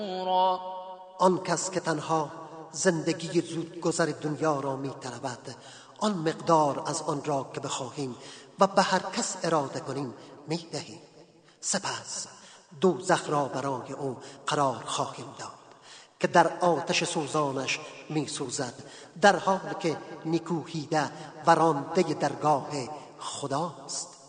آن کس که تنها زندگی زودگذر دنیا را می طلبد، آن مقدار از آن را که بخواهیم و به هر کس اراده کنیم می دهیم. سپس دوزخ را برای او قرار خواهیم داد که در آتش سوزانش می سوزد، در حالی که نکوهیده و رانده درگاه خداست.